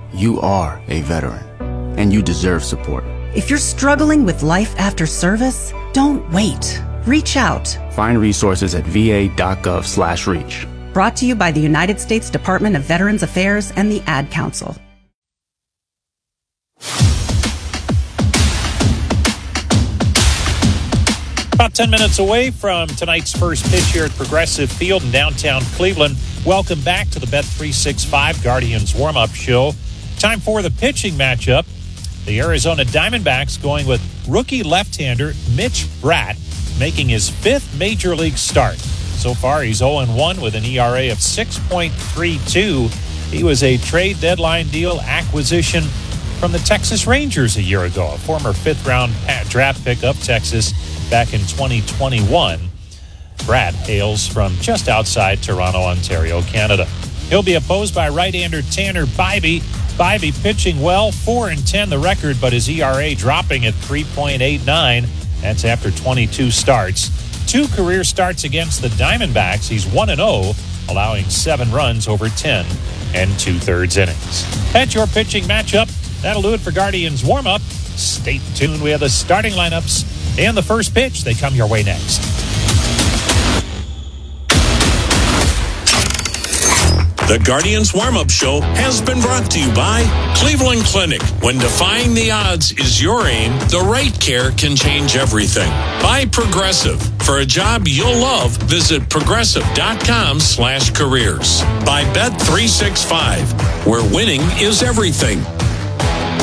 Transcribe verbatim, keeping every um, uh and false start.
You are a veteran, and you deserve support. If you're struggling with life after service, don't wait. Reach out. Find resources at va.gov slash reach. Brought to you by the United States Department of Veterans Affairs and the Ad Council. About ten minutes away from tonight's first pitch here at Progressive Field in downtown Cleveland. Welcome back to the Bet three sixty-five Guardians warm-up show. Time for the pitching matchup. The Arizona Diamondbacks going with rookie left-hander Mitch Bratt, making his fifth major league start. So far, he's oh and one with an E R A of six point three two. He was a trade deadline deal acquisition from the Texas Rangers a year ago, a former fifth-round draft pick of Texas back in twenty twenty-one. Bratt hails from just outside Toronto, Ontario, Canada. He'll be opposed by right-hander Tanner Bibee. Bibee pitching well, four and ten the record, but his E R A dropping at three point eight nine. That's after twenty-two starts. Two career starts against the Diamondbacks. He's one and oh, allowing seven runs over ten and two-thirds innings. That's your pitching matchup. That'll do it for Guardians warm-up. Stay tuned. We have the starting lineups and the first pitch. They come your way next. The Guardians Warm-Up Show has been brought to you by Cleveland Clinic. When defying the odds is your aim, the right care can change everything. By Progressive. For a job you'll love, visit progressive.com slash careers. By Bet three sixty-five, where winning is everything.